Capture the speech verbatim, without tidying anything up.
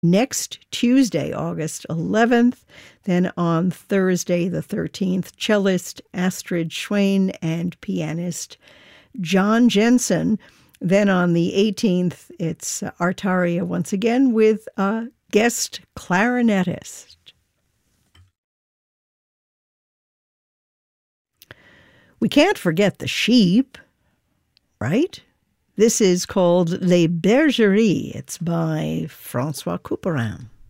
next Tuesday, August eleventh. Then on Thursday, the thirteenth, cellist Astrid Schwein and pianist John Jensen. Then on the eighteenth, it's Artaria once again with a guest clarinetist. We can't forget the sheep, right? This is called Les Bergeries. It's by Francois Couperin.